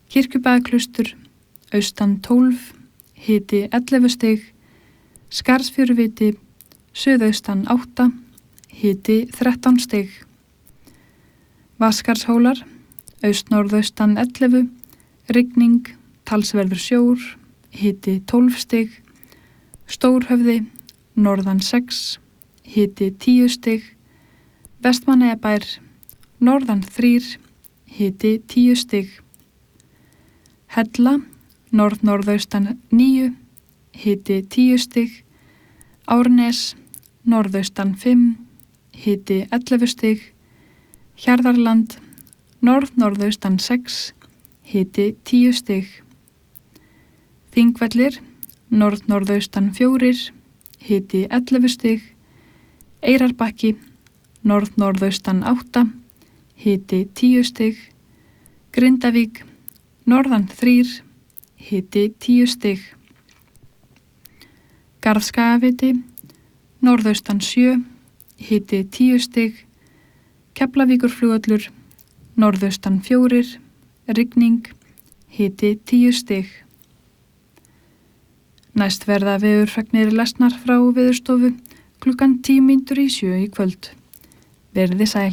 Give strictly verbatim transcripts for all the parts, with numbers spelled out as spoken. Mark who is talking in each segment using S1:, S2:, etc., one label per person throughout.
S1: Kirkjubæðaklustur, austan tólf, hiti ellefu stig, Skarðsfjöruviti, suðaustan átta, hiti þrettán stig. Vatnsskarðshólar, austnorðaustan ellefu, rigning, talsverður sjór, hiti tólf stig. Stórhöfði, norðan sex, hiti tíu stig. Vestmannaeyjabær, norðan þrír, hiti tíu stig. Hella, norð-norðaustan níu, hiti tíu stig. Árnes, norðaustan fimm, hiti ellefu stig. Hjarðarland, norð-norðaustan sex, hiti tíu stig. Þingvellir, norð-norðaustan fjórir, hiti ellefu stig. Eyrarbakki, norð-norðaustan átta, hiti tíu stig. Grindavík, norðan þrír, hiti tíu stig. Garðskagaviti, norðaustan sjö, hiti tíu stig. Keflavíkurflugvöllur, norðaustan fjórir, rigning, hiti tíu stig. Næst verða veðurfregnir lesnar frá Veðurstofu klukkan tíu mínútur í sjö í kvöld. Verði sæl.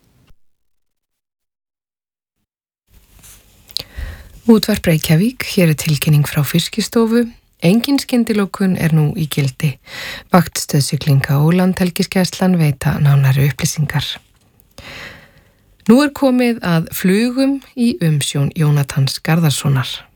S2: Útvarp Reykjavík, hér er tilkynning frá Fiskistofu. Engin skyndilokun er nú í gildi. Vaktstöð siglinga og Landhelgisgæslan veita nánari upplýsingar. Nú er komið að flugum í umsjón Jónatans Garðarssonar.